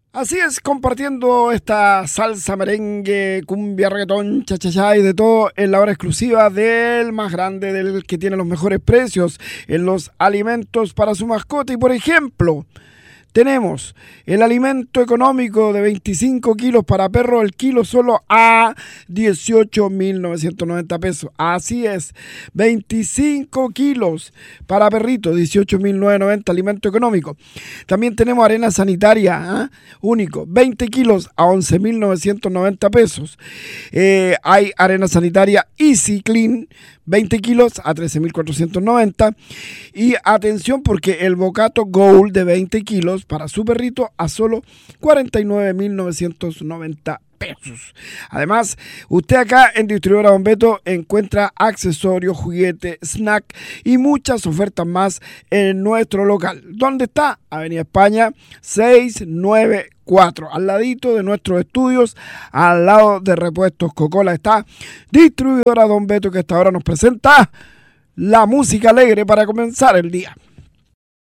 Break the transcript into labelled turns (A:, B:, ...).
A: Así es, compartiendo esta salsa, merengue, cumbia, reggaetón, cha-cha-cha y de todo en la hora exclusiva del más grande, del que tiene los mejores precios en los alimentos para su mascota. Y por ejemplo, tenemos el alimento económico de 25 kilos para perro, el kilo solo a 18.990 pesos. Así es, 25 kilos para perrito, 18.990 alimento económico. También tenemos arena sanitaria, único, 20 kilos a 11.990 pesos. Hay arena sanitaria Easy Clean, 20 kilos a 13.490. Y atención porque el Bocato Gold de 20 kilos para su perrito a solo 49.990 pesos. Además, usted acá en Distribuidora Don Beto encuentra accesorios, juguetes, snack y muchas ofertas más en nuestro local. ¿Dónde está? Avenida España 694, al ladito de nuestros estudios, al lado de Repuestos Coca-Cola está Distribuidora Don Beto, que hasta ahora nos presenta la música alegre para comenzar el día.